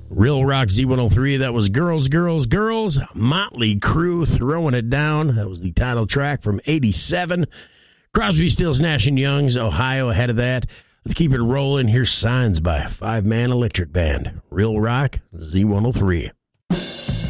Real Rock Z103, that was Girls, Girls, Girls. Motley Crue, Throwing It Down. That was the title track from 87. Crosby, Stills, Nash & Young's Ohio ahead of that. Let's keep it rolling. Here's Signs by Five Man Electric Band. Real Rock Z103.